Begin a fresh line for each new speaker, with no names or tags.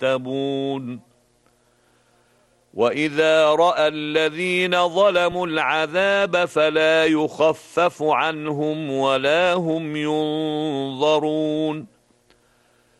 يتقتبون وإذا رأى الذين ظلموا العذاب فلا يخفف عنهم ولا هم ينظرون